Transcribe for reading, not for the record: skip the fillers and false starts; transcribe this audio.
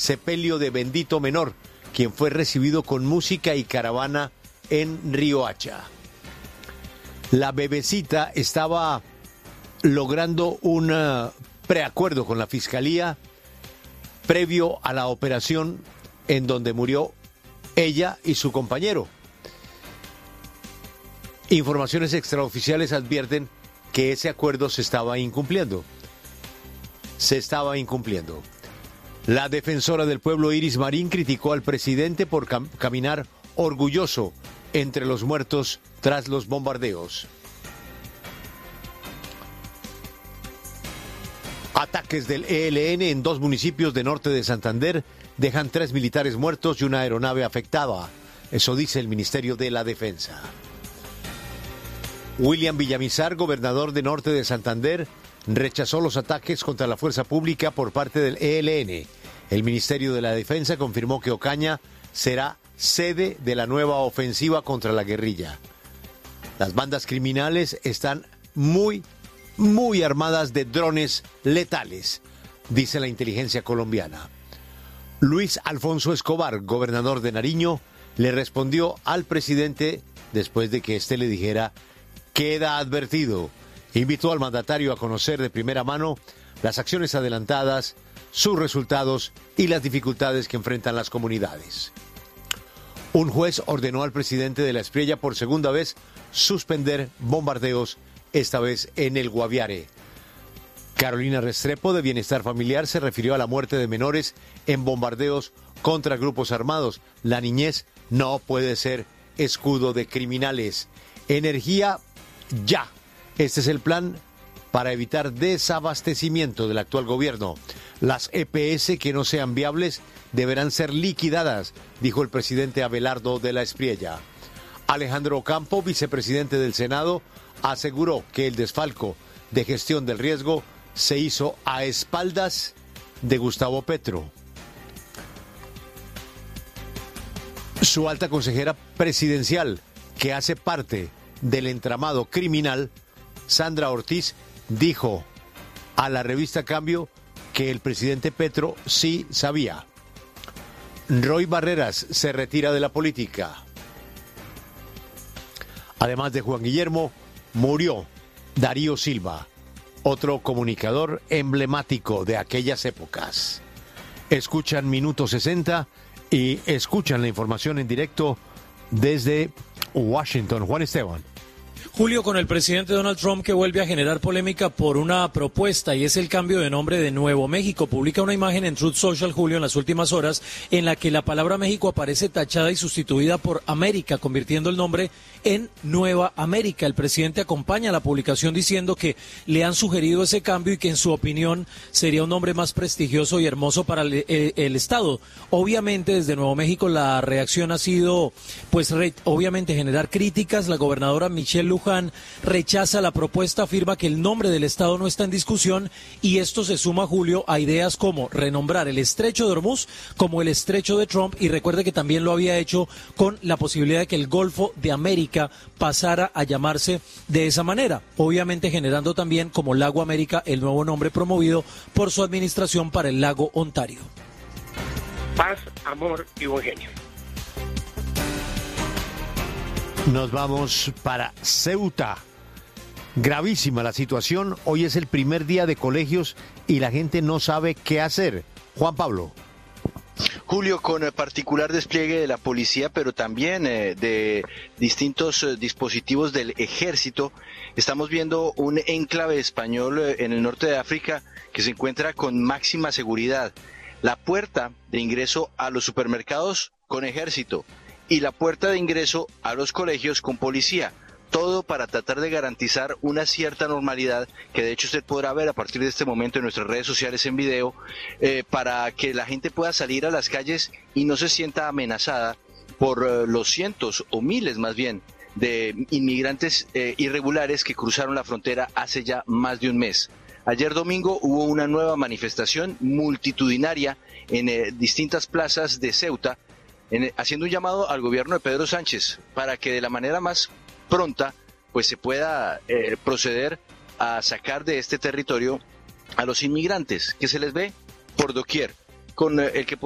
sepelio de Bendito Menor, quien fue recibido con música y caravana en Riohacha. La bebecita estaba logrando un preacuerdo con la fiscalía previo a la operación en donde murió ella y su compañero. Informaciones extraoficiales advierten que ese acuerdo se estaba incumpliendo. La defensora del pueblo Iris Marín criticó al presidente por caminar orgulloso entre los muertos tras los bombardeos. Ataques del ELN en 2 municipios de norte de Santander dejan 3 militares muertos y una aeronave afectada. Eso dice el Ministerio de la Defensa. William Villamizar, gobernador de norte de Santander, rechazó los ataques contra la fuerza pública por parte del ELN. El Ministerio de la Defensa confirmó que Ocaña será sede de la nueva ofensiva contra la guerrilla. Las bandas criminales están muy armadas de drones letales, dice la inteligencia colombiana. Luis Alfonso Escobar, gobernador de Nariño, le respondió al presidente después de que éste le dijera: queda advertido. Invitó al mandatario a conocer de primera mano las acciones adelantadas, sus resultados y las dificultades que enfrentan las comunidades. Un juez ordenó al presidente de La Espriella por segunda vez suspender bombardeos, esta vez en el Guaviare. Carolina Restrepo, de Bienestar Familiar, se refirió a la muerte de menores en bombardeos contra grupos armados. La niñez no puede ser escudo de criminales. Energía ya. Este es el plan para evitar desabastecimiento del actual gobierno. Las EPS que no sean viables deberán ser liquidadas, dijo el presidente Abelardo de La Espriella. Alejandro Ocampo, vicepresidente del Senado, aseguró que el desfalco de gestión del riesgo se hizo a espaldas de Gustavo Petro. Su alta consejera presidencial, que hace parte del entramado criminal, Sandra Ortiz, dijo a la revista Cambio que el presidente Petro sí sabía. Roy Barreras se retira de la política. Además de Juan Guillermo, murió Darío Silva, otro comunicador emblemático de aquellas épocas. Escuchan Minuto 60 y escuchan la información en directo desde Washington. Juan Esteban. Julio, con el presidente Donald Trump, que vuelve a generar polémica por una propuesta, y es el cambio de nombre de Nuevo México. Publica una imagen en Truth Social, Julio, en las últimas horas, en la que la palabra México aparece tachada y sustituida por América, convirtiendo el nombre en Nueva América. El presidente acompaña la publicación diciendo que le han sugerido ese cambio y que en su opinión sería un nombre más prestigioso y hermoso para el Estado. Obviamente, desde Nuevo México la reacción ha sido, pues, obviamente generar críticas. La gobernadora Michelle Luján rechaza la propuesta, afirma que el nombre del Estado no está en discusión, y esto se suma, Julio, a ideas como renombrar el Estrecho de Hormuz como el Estrecho de Trump, y recuerde que también lo había hecho con la posibilidad de que el Golfo de América pasara a llamarse de esa manera, obviamente generando también como Lago América el nuevo nombre promovido por su administración para el lago Ontario. Paz, amor y buen genio. Nos vamos para Ceuta. Gravísima la situación. Hoy es el primer día de colegios y la gente no sabe qué hacer. Juan Pablo. Julio, con particular despliegue de la policía, pero también de distintos dispositivos del ejército, estamos viendo un enclave español en el norte de África que se encuentra con máxima seguridad. La puerta de ingreso a los supermercados con ejército y la puerta de ingreso a los colegios con policía. Todo para tratar de garantizar una cierta normalidad, que de hecho usted podrá ver a partir de este momento en nuestras redes sociales en video, para que la gente pueda salir a las calles y no se sienta amenazada por los cientos o miles más bien de inmigrantes irregulares que cruzaron la frontera hace ya más de un mes. Ayer domingo hubo una nueva manifestación multitudinaria en distintas plazas de Ceuta, haciendo un llamado al gobierno de Pedro Sánchez para que de la manera más pronta pues se pueda proceder a sacar de este territorio a los inmigrantes que se les ve por doquier, con el que